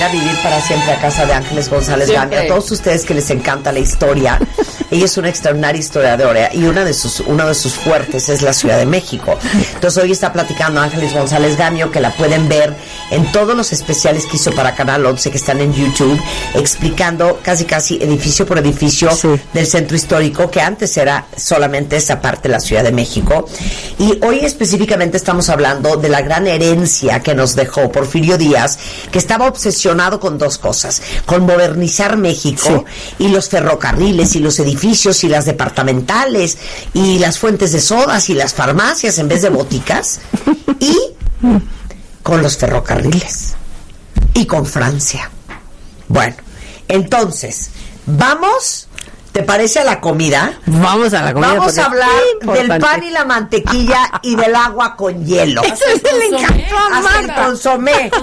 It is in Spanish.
A vivir para siempre a casa de Ángeles González Gamio. A todos ustedes que les encanta la historia, ella es una extraordinaria historiadora y uno de sus fuertes es la Ciudad de México. Entonces hoy está platicando Ángeles González Gamio, que la pueden ver en todos los especiales que hizo para Canal 11 que están en YouTube, explicando casi edificio por edificio del centro histórico, que antes era solamente esa parte de la Ciudad de México. Y hoy específicamente estamos hablando de la gran herencia que nos dejó Porfirio Díaz, que estaba obsesionado con dos cosas: con modernizar México y los ferrocarriles y los edificios y las departamentales y las fuentes de sodas y las farmacias en vez de boticas, y con los ferrocarriles y con Francia. Bueno, entonces vamos, ¿te parece a la comida? Vamos a la comida. Vamos a hablar del pan y la mantequilla y del agua con hielo. Eso le encantó a hasta el consomé.